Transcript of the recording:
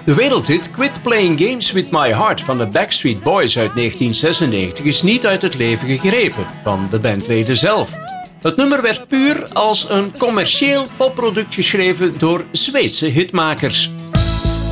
De wereldhit Quit Playing Games With My Heart van de Backstreet Boys uit 1996 is niet uit het leven gegrepen van de bandleden zelf. Het nummer werd puur als een commercieel popproduct geschreven door Zweedse hitmakers.